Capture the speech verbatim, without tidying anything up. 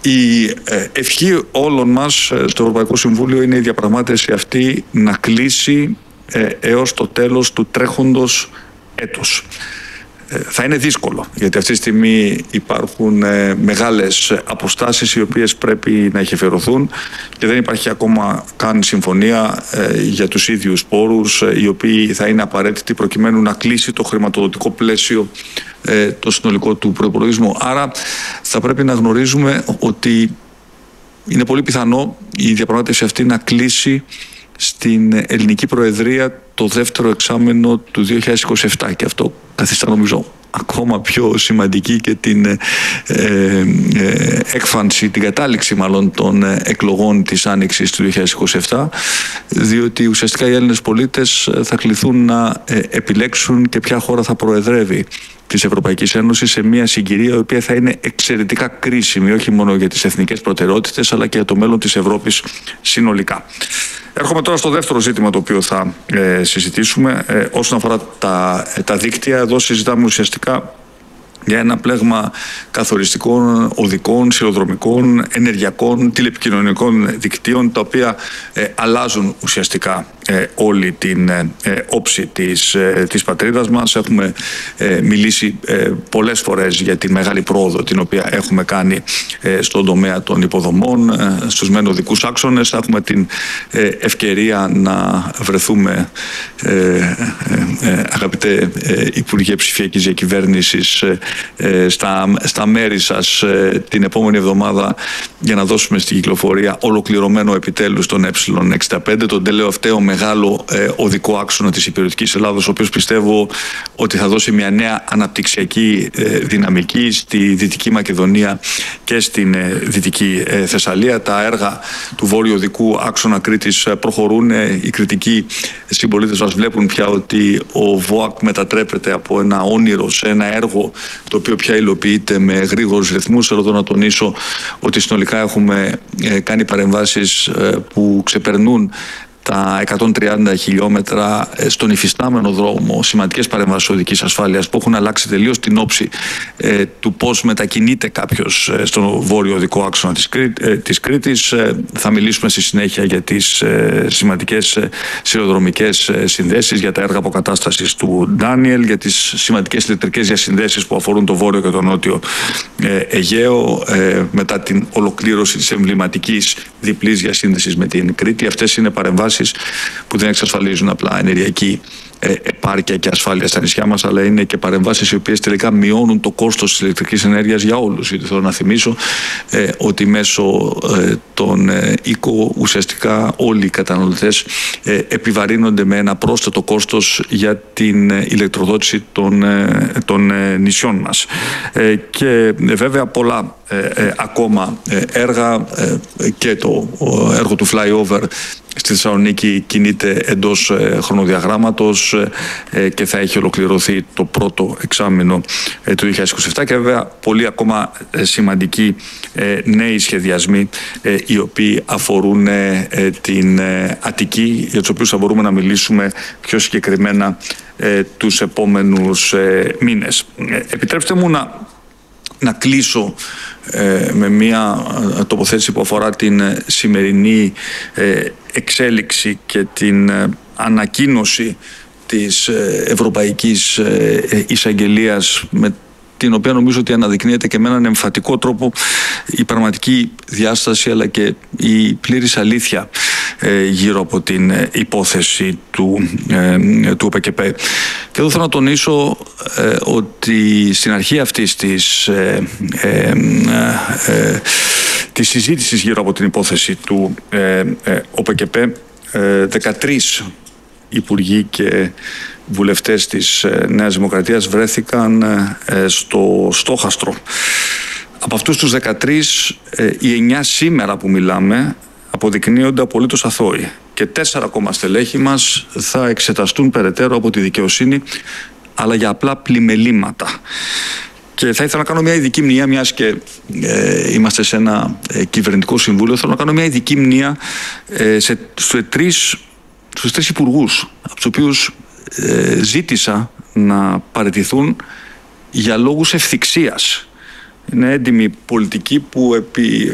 Η ευχή όλων μας στο Ευρωπαϊκό Συμβούλιο είναι η διαπραγμάτευση αυτή να κλείσει έως το τέλος του τρέχοντος έτους. Θα είναι δύσκολο, γιατί αυτή τη στιγμή υπάρχουν μεγάλες αποστάσεις οι οποίες πρέπει να γεφυρωθούν και δεν υπάρχει ακόμα καν συμφωνία για τους ίδιους πόρους οι οποίοι θα είναι απαραίτητοι προκειμένου να κλείσει το χρηματοδοτικό πλαίσιο το συνολικό του προϋπολογισμού. Άρα θα πρέπει να γνωρίζουμε ότι είναι πολύ πιθανό η διαπραγμάτευση αυτή να κλείσει στην ελληνική προεδρία το δεύτερο εξάμηνο του δύο χιλιάδες είκοσι επτά, και αυτό καθιστά νομίζω ακόμα πιο σημαντική και την ε, ε, έκφανση, την κατάληξη μάλλον των εκλογών της Άνοιξης του δύο χιλιάδες είκοσι επτά, διότι ουσιαστικά οι Έλληνες πολίτες θα κληθούν να ε, επιλέξουν και ποια χώρα θα προεδρεύει της Ευρωπαϊκής Ένωσης σε μια συγκυρία η οποία θα είναι εξαιρετικά κρίσιμη, όχι μόνο για τις εθνικές προτεραιότητες αλλά και για το μέλλον της Ευρώπης συνολικά. Έρχομαι τώρα στο δεύτερο ζήτημα το οποίο θα ε, συζητήσουμε. Ε, όσον αφορά τα, τα δίκτυα, εδώ συζητάμε ουσιαστικά για ένα πλέγμα καθοριστικών οδικών, σιδηροδρομικών, ενεργειακών, τηλεπικοινωνικών δικτύων, τα οποία ε, αλλάζουν ουσιαστικά ε, όλη την ε, όψη της, ε, της πατρίδας μας. Έχουμε ε, μιλήσει ε, πολλές φορές για τη μεγάλη πρόοδο την οποία έχουμε κάνει ε, στον τομέα των υποδομών, ε, στους μεν οδικούς άξονες. Έχουμε την ε, ευκαιρία να βρεθούμε, ε, ε, ε, αγαπητέ ε, Υπουργέ Ψηφιακής Διακυβέρνησης, ε, Στα, στα μέρη σας ε, την επόμενη εβδομάδα για να δώσουμε στην κυκλοφορία ολοκληρωμένο επιτέλους τον ε εξήντα πέντε, τον τελευταίο μεγάλο ε, οδικό άξονα της υπηρετικής Ελλάδος, ο οποίος πιστεύω ότι θα δώσει μια νέα αναπτυξιακή ε, δυναμική στη Δυτική Μακεδονία και στην ε, Δυτική ε, Θεσσαλία. Τα έργα του βόρειο οδικού άξονα Κρήτης προχωρούν. Ε, οι κριτικοί συμπολίτες μας βλέπουν πια ότι ο ΒΟΑΚ μετατρέπεται από ένα όνειρο σε ένα έργο το οποίο πια υλοποιείται με γρήγορους ρυθμούς. Θέλω εδώ να τονίσω ότι συνολικά έχουμε ε, κάνει παρεμβάσεις ε, που ξεπερνούν τα εκατόν τριάντα χιλιόμετρα στον υφιστάμενο δρόμο, σημαντικές παρεμβάσεις οδικής ασφάλειας που έχουν αλλάξει τελείως την όψη ε, του πώς μετακινείται κάποιος ε, στον βόρειο οδικό άξονα της, Κρή, ε, της Κρήτης. Ε, θα μιλήσουμε στη συνέχεια για τις ε, σημαντικές ε, σιδηροδρομικές ε, συνδέσεις, για τα έργα αποκατάστασης του Ντάνιελ, για τις σημαντικές ηλεκτρικές διασυνδέσεις που αφορούν το βόρειο και το νότιο ε, Αιγαίο, ε, μετά την ολοκλήρωση της εμβληματικής διπλής διασύνδεσης με την Κρήτη. Αυτές είναι παρεμβάσεις που δεν εξασφαλίζουν απλά ενεργειακή επάρκεια και ασφάλεια στα νησιά μας, αλλά είναι και παρεμβάσεις οι οποίες τελικά μειώνουν το κόστος της ηλεκτρικής ενέργειας για όλους. Γιατί θέλω να θυμίσω ε, ότι μέσω ε, των ε, οίκο ουσιαστικά όλοι οι καταναλωτές ε, επιβαρύνονται με ένα πρόσθετο κόστος για την ε, ηλεκτροδότηση των, ε, των ε, νησιών μας. Ε, και ε, βέβαια πολλά ε, ε, ακόμα ε, έργα ε, και το έργο του flyover στη Θεσσαλονίκη κινείται εντός ε, χρονοδιαγράμματος ε, και θα έχει ολοκληρωθεί το πρώτο εξάμηνο ε, του δύο χιλιάδες είκοσι επτά, και βέβαια πολλοί ακόμα ε, σημαντικοί ε, νέοι σχεδιασμοί ε, οι οποίοι αφορούν ε, ε, την ε, Αττική, για τους οποίους θα μπορούμε να μιλήσουμε πιο συγκεκριμένα ε, τους επόμενους ε, μήνες. Ε, επιτρέψτε μου να να κλείσω ε, με μια τοποθέτηση που αφορά την ε, σημερινή ε, εξέλιξη και την ε, ανακοίνωση της ε, Ευρωπαϊκής ε, Εισαγγελίας, με την οποία νομίζω ότι αναδεικνύεται και με έναν εμφατικό τρόπο η πραγματική διάσταση αλλά και η πλήρης αλήθεια ε, γύρω από την ε, υπόθεση του, ε, του ΟΠΕΚΕΠ. Και εδώ θέλω να τονίσω ε, ότι στην αρχή αυτής της, ε, ε, ε, της συζήτησης γύρω από την υπόθεση του ε, ε, ΟΠΕΚΕΠ, ε, δεκατρείς υπουργοί και βουλευτές της Νέας Δημοκρατίας βρέθηκαν στο στόχαστρο. Από αυτούς τους δεκατρείς, οι εννιά σήμερα που μιλάμε αποδεικνύονται απολύτως αθώοι και τέσσερα ακόμα στελέχη μας θα εξεταστούν περαιτέρω από τη δικαιοσύνη, αλλά για απλά πλημελήματα. Και θα ήθελα να κάνω μια ειδική μνήμα, μιας και ε, είμαστε σε ένα ε, κυβερνητικό συμβούλιο, θέλω να κάνω μια ειδική μνήμα ε, σε, σε τρεις, στους τρεις υπουργούς, από τους οποίους ε, ζήτησα να παραιτηθούν για λόγους ευθυξίας. Είναι έντιμοι πολιτικοί που επί